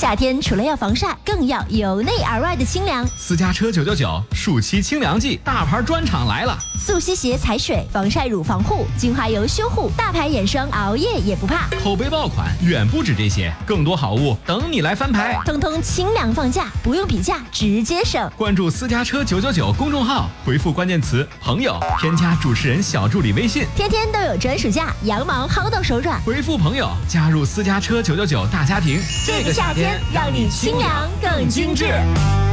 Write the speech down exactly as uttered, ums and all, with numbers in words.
夏天除了要防晒，更要由内而外的清凉。 私家车九九九暑期清凉季，大牌专场来了！ 速吸鞋踩水，防晒乳防护，精华油修护，大牌眼霜，熬夜也不怕。 口碑爆款远不止这些，更多好物等你来翻牌。 通通清凉放价，不用比价，直接省。 关注私家车九九九公众号，回复关键词朋友，添加主持人小助理微信， 天天都有专属价，羊毛薅到手软。 回复朋友，加入私家车九九九大家庭。 这个夏天让你清凉更精致。